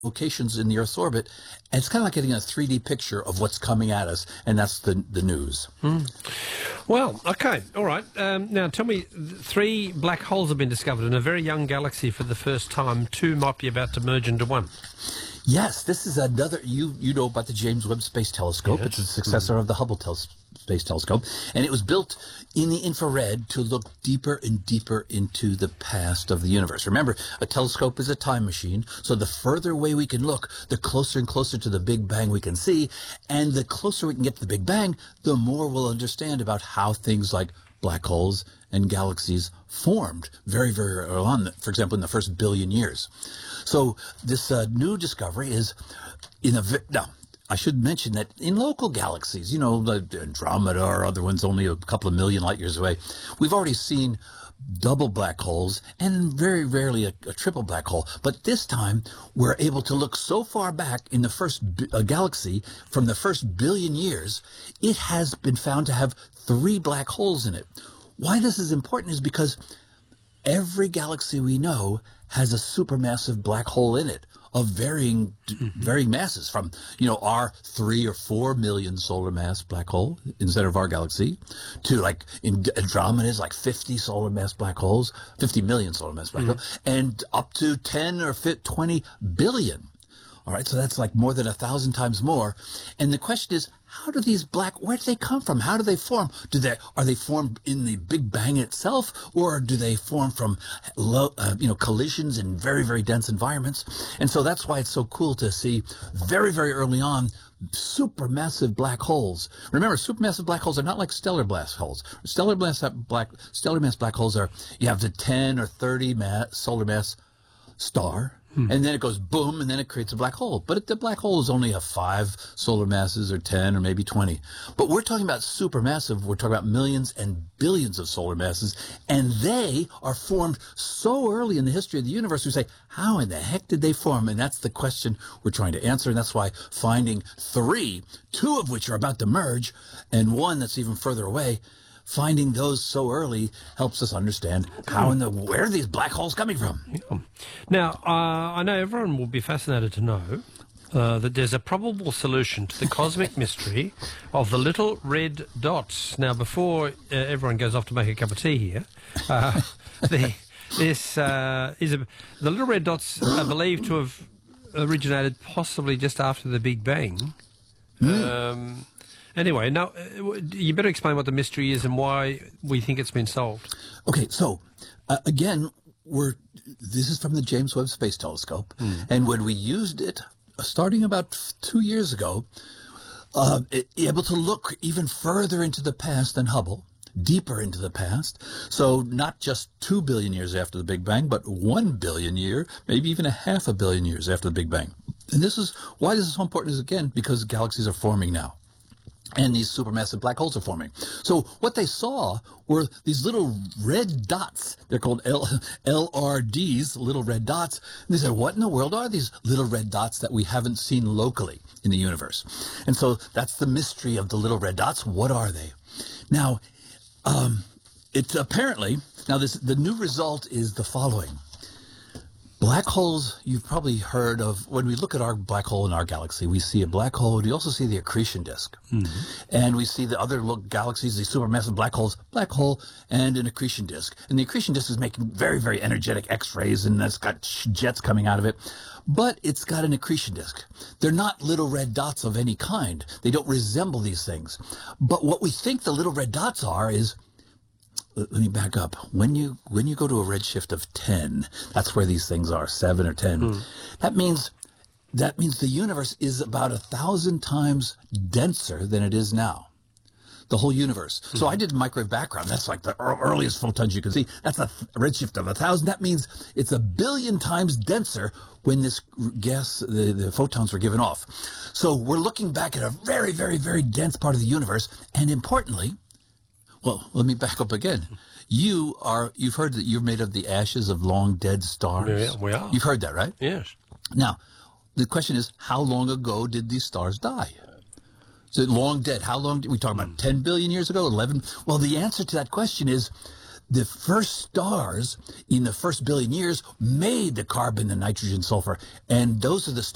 locations in the Earth's orbit, and it's kind of like getting a 3D picture of what's coming at us, and that's the news. Well, okay, all right. Now, tell me, 3 black holes have been discovered in a very young galaxy for the first time. 2 might be about to merge into 1. Yes, this is another, you know about the James Webb Space Telescope. Yes. It's a successor of the Hubble Space Telescope, and it was built in the infrared to look deeper and deeper into the past of the universe. Remember, a telescope is a time machine, so the further away we can look, the closer and closer to the Big Bang we can see, and the closer we can get to the Big Bang, the more we'll understand about how things like black holes and galaxies formed very, very early on, for example, in the first billion years. So this new discovery is now, I should mention that in local galaxies, you know, like Andromeda or other ones only a couple of million light years away, we've already seen double black holes and very rarely a triple black hole. But this time, we're able to look so far back in the first galaxy, from the first billion years, it has been found to have 3 black holes in it. Why this is important is because every galaxy we know has a supermassive black hole in it of varying masses, from, you know, our 3 or 4 million solar mass black hole instead of our galaxy, to like in Andromeda is like 50 solar mass black holes, 50 million solar mass black holes, and up to 10 or 20 billion. All right, so that's like more than 1,000 times more. And the question is, how do these where do they come from? How do they form? Are they formed in the Big Bang itself, or do they form from collisions in very, very dense environments? And so that's why it's so cool to see very, very early on supermassive black holes. Remember, supermassive black holes are not like stellar black holes. Stellar mass black holes are, you have the 10 or 30 solar mass star, and then it goes boom, and then it creates a black hole. But the black hole is only a 5 solar masses, or 10, or maybe 20. But we're talking about supermassive. We're talking about millions and billions of solar masses, and they are formed so early in the history of the universe. We say, how in the heck did they form? And that's the question we're trying to answer, and that's why finding 3, 2 of which are about to merge, and 1 that's even further away, finding those so early helps us understand where are these black holes coming from. Yeah. Now, I know everyone will be fascinated to know that there's a probable solution to the cosmic mystery of the little red dots. Now, before everyone goes off to make a cup of tea here, the little red dots are believed to have originated possibly just after the Big Bang. Anyway, now you better explain what the mystery is and why we think it's been solved. Okay, so again, this is from the James Webb Space Telescope, and when we used it, starting about 2 years ago, able to look even further into the past than Hubble, deeper into the past. So not just 2 billion years after the Big Bang, but 1 billion year, maybe even 500 million years after the Big Bang. And this is why this is so important, is again because galaxies are forming now, and these supermassive black holes are forming. So what they saw were these little red dots. They're called LRDs, little red dots. And they said, what in the world are these little red dots that we haven't seen locally in the universe? And so that's the mystery of the little red dots. What are they? Now, it's apparently, the new result is the following. Black holes, you've probably heard of, when we look at our black hole in our galaxy, we see a black hole, and we also see the accretion disk. And we see the other galaxies, these supermassive black holes, black hole and an accretion disk. And the accretion disk is making very, very energetic X-rays, and that's got jets coming out of it. But it's got an accretion disk. They're not little red dots of any kind. They don't resemble these things. But what we think the little red dots are is, let me back up. When you go to a redshift of 10, that's where these things are, 7 or 10. That means the universe is about 1,000 times denser than it is now. The whole universe. So I did microwave background. That's like the earliest photons you can see. That's a redshift of 1,000. That means it's 1 billion times denser when this gas, the photons were given off. So we're looking back at a very, very, very dense part of the universe, and importantly, well, let me back up again. You've heard that you're made of the ashes of long dead stars. Yeah, we are. You've heard that, right? Yes. Now, the question is, how long ago did these stars die? So long dead. How long? We talking about 10 billion years ago, 11? Well, the answer to that question is the first stars in the first billion years made the carbon, the nitrogen, sulfur, and those are the stars